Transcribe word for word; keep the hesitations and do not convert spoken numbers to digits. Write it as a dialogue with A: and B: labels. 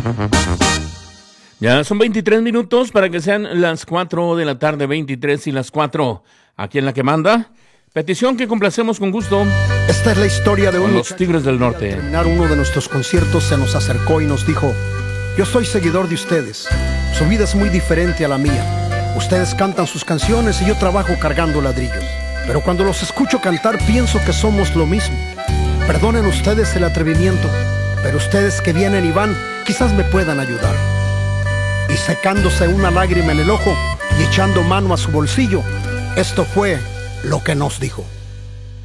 A: Ya son veintitrés minutos para que sean las cuatro de la tarde, veintitrés y las cuatro. Aquí en La que manda. Petición que complacemos con gusto.
B: Esta es la historia de un
A: los Tigres del Norte.
B: Al terminar uno de nuestros conciertos se nos acercó y nos dijo: yo soy seguidor de ustedes. Su vida es muy diferente a la mía. Ustedes cantan sus canciones y yo trabajo cargando ladrillos. Pero cuando los escucho cantar pienso que somos lo mismo. Perdonen ustedes el atrevimiento, pero ustedes que vienen y van quizás me puedan ayudar. Y secándose una lágrima en el ojo y echando mano a su bolsillo, esto fue lo que nos dijo.